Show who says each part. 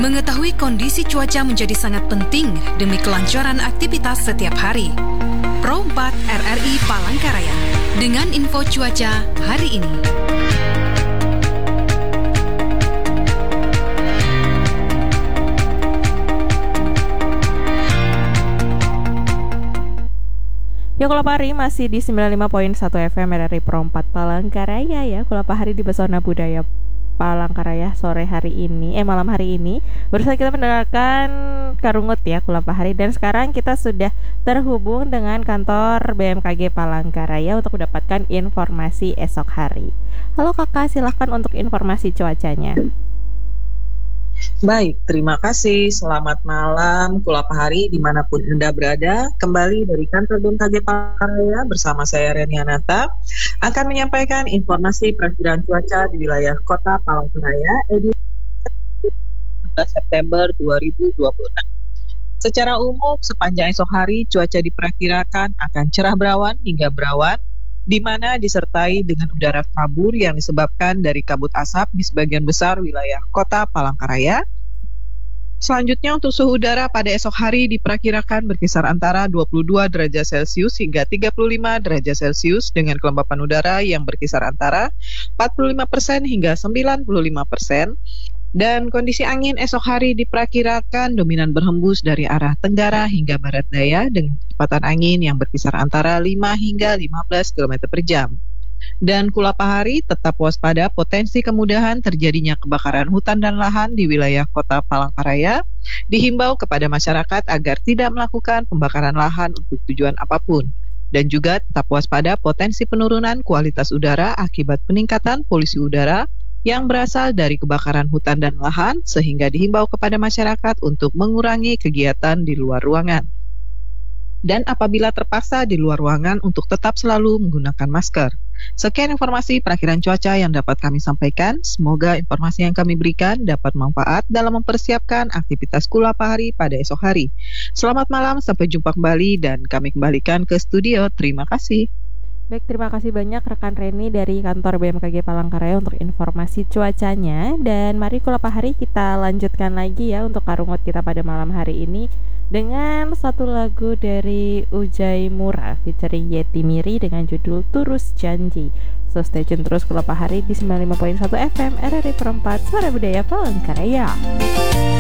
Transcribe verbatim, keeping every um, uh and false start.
Speaker 1: Mengetahui kondisi cuaca menjadi sangat penting demi kelancaran aktivitas setiap hari. Pro empat R R I Palangkaraya dengan info cuaca hari ini.
Speaker 2: Ya, kalau Pahari masih di sembilan puluh lima koma satu F M R R I Pro empat Palangkaraya ya. Kalau Pahari di Pesona Budaya Palangkaraya sore hari ini, eh malam hari ini barusan kita mendengarkan Karungut ya Kula Pahari, dan sekarang kita sudah terhubung dengan kantor B M K G Palangkaraya untuk mendapatkan informasi esok hari. Halo Kakak, silahkan untuk informasi cuacanya.
Speaker 3: Baik, terima kasih. Selamat malam Kula Pahari dimanapun Anda berada. Kembali dari kantor B M K G Palangkaraya bersama saya Reni Anata akan menyampaikan informasi perakiraan cuaca di wilayah Kota Palangkaraya edisi sembilan belas September dua ribu dua puluh enam. Secara umum sepanjang esok hari cuaca diperkirakan akan cerah berawan hingga berawan, di mana disertai dengan udara kabur yang disebabkan dari kabut asap di sebagian besar wilayah Kota Palangkaraya. Selanjutnya untuk suhu udara pada esok hari diperkirakan berkisar antara dua puluh dua derajat Celcius hingga tiga puluh lima derajat Celcius dengan kelembapan udara yang berkisar antara empat puluh lima persen hingga sembilan puluh lima persen. Dan kondisi angin esok hari diperkirakan dominan berhembus dari arah tenggara hingga barat daya dengan kecepatan angin yang berkisar antara lima hingga lima belas kilometer per jam. Dan Kula Pahari tetap waspada potensi kemudahan terjadinya kebakaran hutan dan lahan di wilayah Kota Palangkaraya. Dihimbau kepada masyarakat agar tidak melakukan pembakaran lahan untuk tujuan apapun. Dan juga tetap waspada potensi penurunan kualitas udara akibat peningkatan polusi udara yang berasal dari kebakaran hutan dan lahan, sehingga dihimbau kepada masyarakat untuk mengurangi kegiatan di luar ruangan. Dan apabila terpaksa di luar ruangan untuk tetap selalu menggunakan masker. Sekian informasi perakiraan cuaca yang dapat kami sampaikan. Semoga informasi yang kami berikan dapat manfaat dalam mempersiapkan aktivitas Kula Pahari pada esok hari. Selamat malam, sampai jumpa kembali dan kami kembalikan ke studio. Terima kasih.
Speaker 2: Baik, terima kasih banyak rekan Reni dari kantor B M K G Palangkaraya untuk informasi cuacanya. Dan mari Kula Pahari kita lanjutkan lagi ya untuk Karungut kita pada malam hari ini dengan satu lagu dari Ujai Mura featuring Yeti Miri dengan judul Turus Janji. So stay tune terus Kula Pahari di sembilan puluh lima koma satu F M R R I Pro empat Suara Budaya Palangkaraya.